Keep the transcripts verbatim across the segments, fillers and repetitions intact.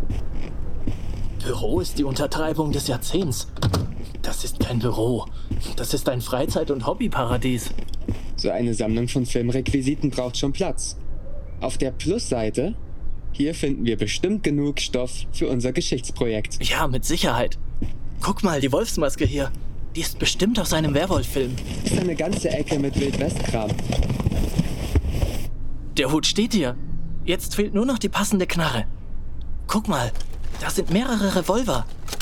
Büro ist die Untertreibung des Jahrzehnts. Das ist kein Büro. Das ist ein Freizeit- und Hobbyparadies. So eine Sammlung von Filmrequisiten braucht schon Platz. Auf der Plusseite, hier finden wir bestimmt genug Stoff für unser Geschichtsprojekt. Ja, mit Sicherheit. Guck mal, die Wolfsmaske hier. Die ist bestimmt aus einem Werwolf-Film. Das ist eine ganze Ecke mit Wildwest-Kram. Der Hut steht hier. Jetzt fehlt nur noch die passende Knarre. Guck mal, da sind mehrere Revolver.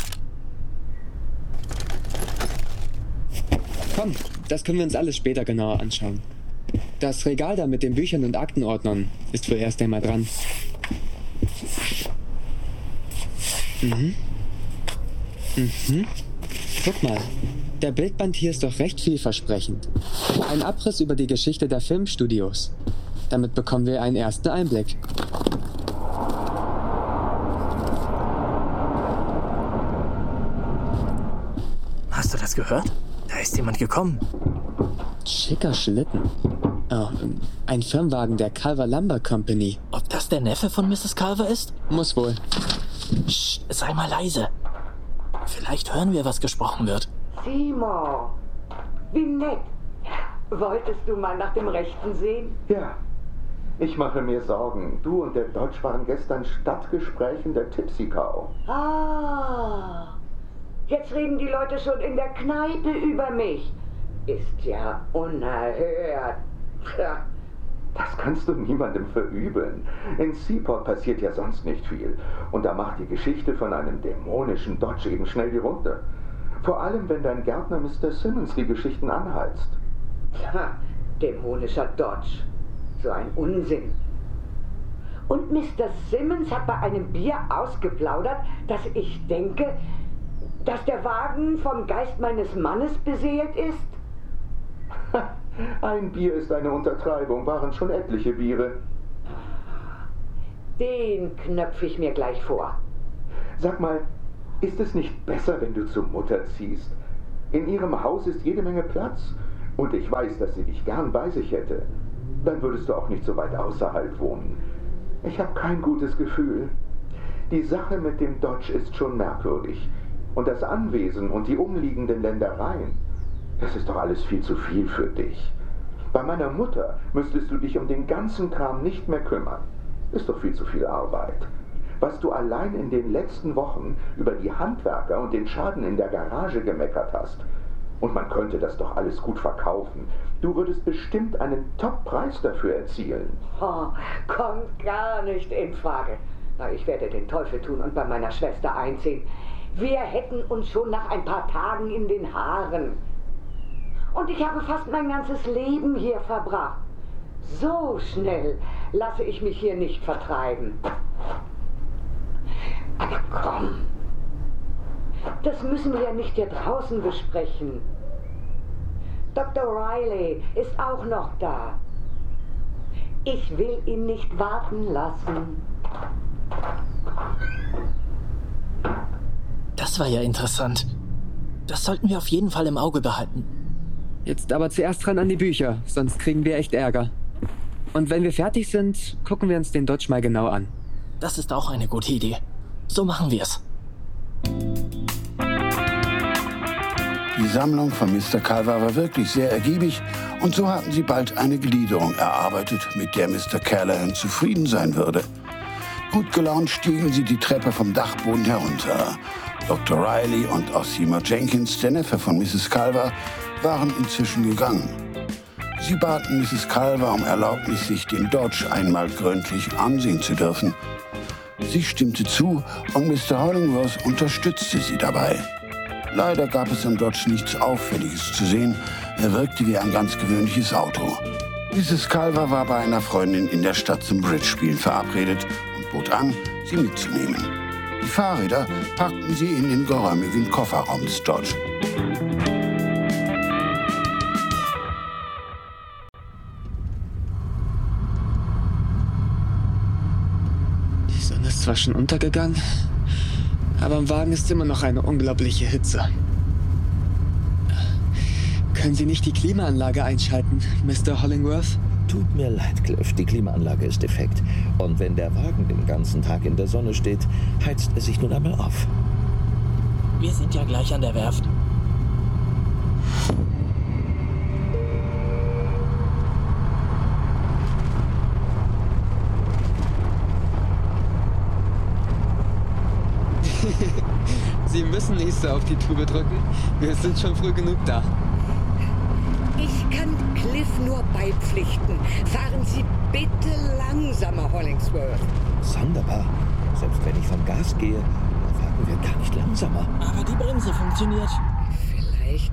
Komm, das können wir uns alles später genauer anschauen. Das Regal da mit den Büchern und Aktenordnern ist wohl erst einmal dran. Mhm. Mhm. Guck mal, der Bildband hier ist doch recht vielversprechend. Ein Abriss über die Geschichte der Filmstudios. Damit bekommen wir einen ersten Einblick. Hast du das gehört? Da ist jemand gekommen. Schicker Schlitten. Oh, ein Firmenwagen der Culver Lumber Company. Ob das der Neffe von Misses Culver ist? Muss wohl. Psst, sei mal leise. Vielleicht hören wir, was gesprochen wird. Simon, wie nett. Wolltest du mal nach dem Rechten sehen? Ja, ich mache mir Sorgen. Du und der Dodge waren gestern Stadtgespräch in der Tipsy Cow. Ah, jetzt reden die Leute schon in der Kneipe über mich. Ist ja unerhört. Ja. Das kannst du niemandem verübeln. In Seaport passiert ja sonst nicht viel. Und da macht die Geschichte von einem dämonischen Dodge eben schnell die Runde. Vor allem, wenn dein Gärtner Mister Simmons die Geschichten anheizt. Ha, dämonischer Dodge. So ein Unsinn. Und Mister Simmons hat bei einem Bier ausgeplaudert, dass ich denke, dass der Wagen vom Geist meines Mannes beseelt ist? Ein Bier ist eine Untertreibung, waren schon etliche Biere. Den knöpfe ich mir gleich vor. Sag mal, ist es nicht besser, wenn du zur Mutter ziehst? In ihrem Haus ist jede Menge Platz und ich weiß, dass sie dich gern bei sich hätte. Dann würdest du auch nicht so weit außerhalb wohnen. Ich habe kein gutes Gefühl. Die Sache mit dem Dodge ist schon merkwürdig. Und das Anwesen und die umliegenden Ländereien, das ist doch alles viel zu viel für dich. Bei meiner Mutter müsstest du dich um den ganzen Kram nicht mehr kümmern. Ist doch viel zu viel Arbeit. Was du allein in den letzten Wochen über die Handwerker und den Schaden in der Garage gemeckert hast. Und man könnte das doch alles gut verkaufen. Du würdest bestimmt einen Top-Preis dafür erzielen. Oh, kommt gar nicht in Frage. Na, ich werde den Teufel tun und bei meiner Schwester einziehen. Wir hätten uns schon nach ein paar Tagen in den Haaren. Und ich habe fast mein ganzes Leben hier verbracht. So schnell lasse ich mich hier nicht vertreiben. Aber komm, das müssen wir ja nicht hier draußen besprechen. Doktor Riley ist auch noch da. Ich will ihn nicht warten lassen. Das war ja interessant. Das sollten wir auf jeden Fall im Auge behalten. Jetzt aber zuerst ran an die Bücher, sonst kriegen wir echt Ärger. Und wenn wir fertig sind, gucken wir uns den Dodge mal genau an. Das ist auch eine gute Idee. So machen wir's. Die Sammlung von Mister Culver war wirklich sehr ergiebig und so hatten sie bald eine Gliederung erarbeitet, mit der Mister Callahan zufrieden sein würde. Gut gelaunt stiegen sie die Treppe vom Dachboden herunter. Doktor Riley und auch Seymour Jenkins, der Neffe von Misses Culver, waren inzwischen gegangen. Sie baten Misses Culver um Erlaubnis, sich den Dodge einmal gründlich ansehen zu dürfen. Sie stimmte zu und Mister Hollingworth unterstützte sie dabei. Leider gab es im Dodge nichts Auffälliges zu sehen. Er wirkte wie ein ganz gewöhnliches Auto. Misses Culver war bei einer Freundin in der Stadt zum Bridge-Spielen verabredet und bot an, sie mitzunehmen. Die Fahrräder packten sie in den geräumigen Kofferraum des Dodge. Die Sonne ist zwar schon untergegangen, aber im Wagen ist immer noch eine unglaubliche Hitze. Können Sie nicht die Klimaanlage einschalten, Mister Hollingworth? Tut mir leid, Cliff, die Klimaanlage ist defekt. Und wenn der Wagen den ganzen Tag in der Sonne steht, heizt er sich nun einmal auf. Wir sind ja gleich an der Werft. Sie müssen nicht so auf die Tube drücken. Wir sind schon früh genug da. Ich kann Cliff nur beipflichten. Fahren Sie bitte langsamer, Hollingsworth. Sonderbar. Selbst wenn ich vom Gas gehe, fahren wir gar nicht langsamer. Aber die Bremse funktioniert. Vielleicht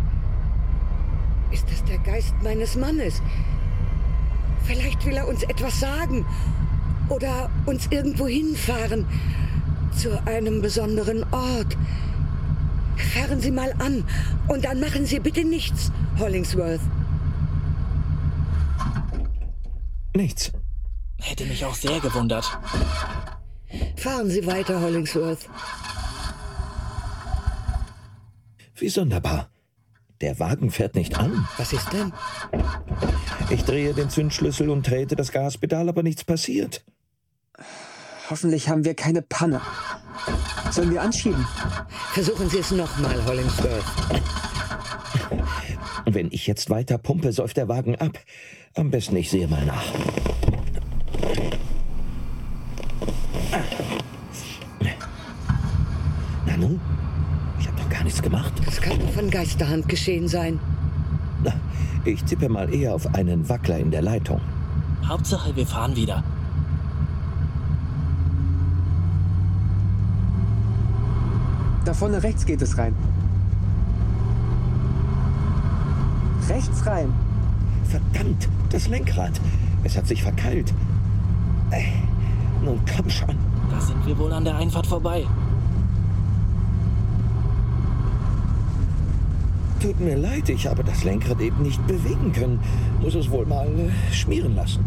ist das der Geist meines Mannes. Vielleicht will er uns etwas sagen oder uns irgendwo hinfahren. Zu einem besonderen Ort. Fahren Sie mal an und dann machen Sie bitte nichts, Hollingsworth. Nichts. Hätte mich auch sehr gewundert. Fahren Sie weiter, Hollingsworth. Wie sonderbar. Der Wagen fährt nicht an. Was ist denn? Ich drehe den Zündschlüssel und trete das Gaspedal, aber nichts passiert. Hoffentlich haben wir keine Panne. Sollen wir anschieben? Versuchen Sie es nochmal, Hollingsworth. Wenn ich jetzt weiter pumpe, säuft der Wagen ab. Am besten ich sehe mal nach. Na nun? Ich habe doch gar nichts gemacht. Das kann nur von Geisterhand geschehen sein. Na, ich tippe mal eher auf einen Wackler in der Leitung. Hauptsache, wir fahren wieder. Da vorne rechts geht es rein. Rechts rein. Verdammt, das Lenkrad. Es hat sich verkeilt. Äh, nun komm schon. Da sind wir wohl an der Einfahrt vorbei. Tut mir leid, ich habe das Lenkrad eben nicht bewegen können. Muss es wohl mal äh, schmieren lassen.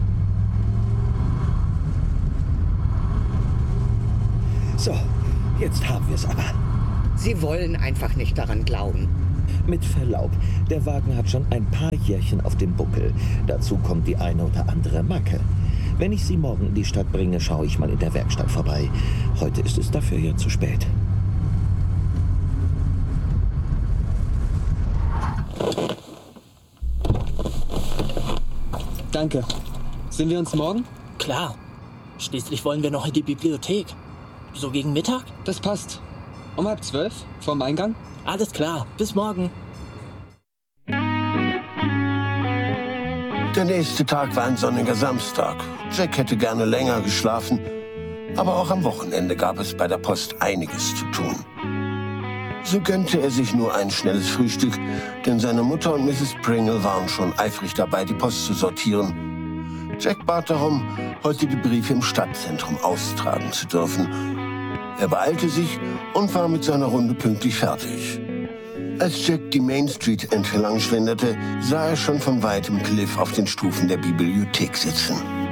So, jetzt haben wir es aber. Sie wollen einfach nicht daran glauben. Mit Verlaub, der Wagen hat schon ein paar Jährchen auf dem Buckel. Dazu kommt die eine oder andere Macke. Wenn ich Sie morgen in die Stadt bringe, schaue ich mal in der Werkstatt vorbei. Heute ist es dafür ja zu spät. Danke. Sehen wir uns morgen? Klar. Schließlich wollen wir noch in die Bibliothek. So gegen Mittag? Das passt. Um halb zwölf? Vorm Eingang? Alles klar. Bis morgen. Der nächste Tag war ein sonniger Samstag. Jack hätte gerne länger geschlafen, aber auch am Wochenende gab es bei der Post einiges zu tun. So gönnte er sich nur ein schnelles Frühstück, denn seine Mutter und Misses Pringle waren schon eifrig dabei, die Post zu sortieren. Jack bat darum, heute die Briefe im Stadtzentrum austragen zu dürfen. Er beeilte sich und war mit seiner Runde pünktlich fertig. Als Jack die Main Street entlang schlenderte, sah er schon von weitem Cliff auf den Stufen der Bibliothek sitzen.